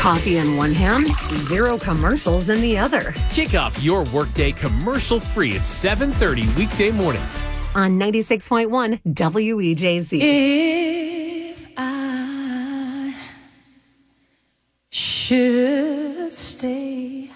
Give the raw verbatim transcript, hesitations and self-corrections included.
Coffee in one hand, zero commercials in the other. Kick off your workday commercial-free at seven thirty weekday mornings. On ninety-six point one W E J Z. If I should stay